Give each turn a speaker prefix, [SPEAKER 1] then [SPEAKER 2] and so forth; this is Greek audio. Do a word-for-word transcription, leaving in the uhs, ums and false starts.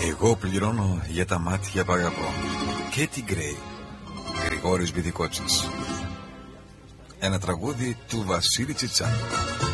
[SPEAKER 1] Εγώ πληρώνω για τα μάτια που αγαπώ. Κέτι Γκρέι, Γρηγόρης Βιδικότσης. Ένα τραγούδι του Βασίλη Τσιτσάνου.